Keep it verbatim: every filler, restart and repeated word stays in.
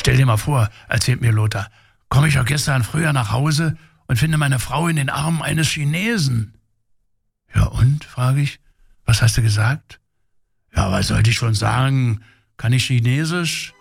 Stell dir mal vor, erzählt mir Lothar, komme ich auch gestern früher nach Hause und finde meine Frau in den Armen eines Chinesen. Ja und, frage ich, was hast du gesagt? Ja, was sollte ich schon sagen? Kann ich Chinesisch?